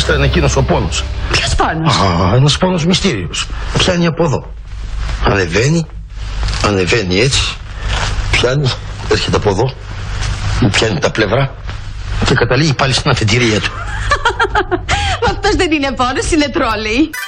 ήταν εκείνος ο πόνος. Ποιος πόνος? Ένας πόνος μυστήριος. Πιάνει από εδώ. Ανεβαίνει έτσι. Πιάνει, έρχεται από εδώ. Μου πιάνει τα πλευρά. Και καταλήγει πάλι στην αφεντηρία του. Αυτός δεν είναι πόνος, είναι τρόλεϊ.